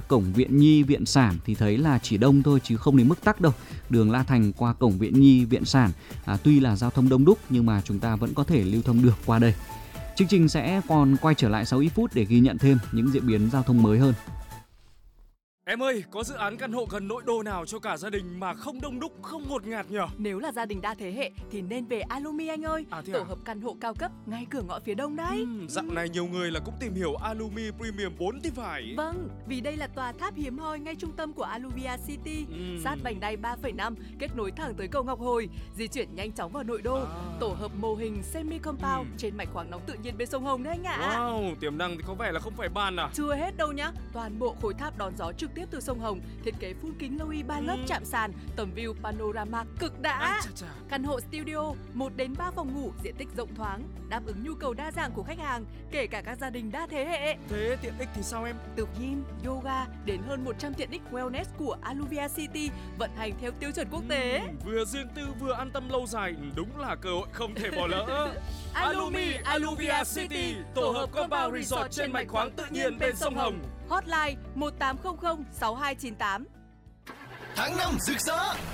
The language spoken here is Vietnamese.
cổng Viện Nhi, Viện Sản thì thấy là chỉ đông thôi chứ không đến mức tắc đâu. Đường La Thành qua cổng Viện Nhi, Viện Sản tuy là giao thông đông đúc nhưng mà chúng ta vẫn có thể lưu thông được qua đây. Chương trình sẽ còn quay trở lại sau ít phút để ghi nhận thêm những diễn biến giao thông mới hơn. Em ơi, có dự án căn hộ gần nội đô nào cho cả gia đình mà không đông đúc, không ngột ngạt nhỉ? Nếu là gia đình đa thế hệ thì nên về Alumi anh ơi. Tổ hợp căn hộ cao cấp ngay cửa ngõ phía đông đấy. Dạo này nhiều người là cũng tìm hiểu Alumi Premium 4 thì phải. Vâng, vì đây là tòa tháp hiếm hoi ngay trung tâm của Aluvia City, sát vành đai 3,5, kết nối thẳng tới cầu Ngọc Hồi, di chuyển nhanh chóng vào nội đô. Tổ hợp mô hình semi compound trên mạch khoáng nóng tự nhiên bên sông Hồng đấy anh ạ. Wow, tiềm năng thì có vẻ là không phải bàn à? Chưa hết đâu nhá, toàn bộ khối tháp đón gió trực tiếp từ sông Hồng, thiết kế phun kính Loui 3 lớp chạm sàn, tầm view panorama cực đã. Căn hộ studio 1 đến 3 phòng ngủ, diện tích rộng thoáng, đáp ứng nhu cầu đa dạng của khách hàng, kể cả các gia đình đa thế hệ. Thế tiện ích thì sao em? Từ gym, yoga đến hơn 100 tiện ích wellness của Aluvia City vận hành theo tiêu chuẩn quốc tế. Vừa riêng tư vừa an tâm lâu dài, đúng là cơ hội không thể bỏ lỡ. Alumi Aluvia City, tổ hợp compound resort trên mạch khoáng tự nhiên bên sông Hồng. Hotline 1800 6298. Tháng 5 rực rỡ